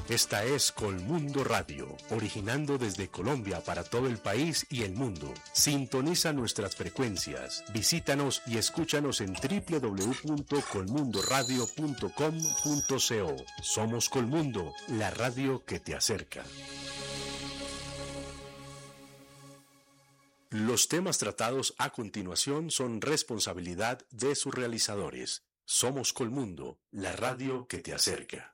Esta es Colmundo Radio, originando desde Colombia para todo el país y el mundo. Sintoniza nuestras frecuencias, visítanos y escúchanos en www.colmundoradio.com.co. Somos Colmundo, la radio que te acerca. Los temas tratados a continuación son responsabilidad de sus realizadores. Somos Colmundo, la radio que te acerca.